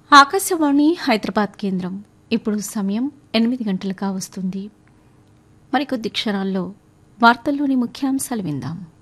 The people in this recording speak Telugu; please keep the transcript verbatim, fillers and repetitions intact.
ఆకాశవాణి హైదరాబాద్ కేంద్రం. ఇప్పుడు సమయం ఎనిమిది గంటలుగా వస్తుంది. మరికొద్ది క్షణాల్లో వార్తల్లోని ముఖ్యాంశాలు విందాం.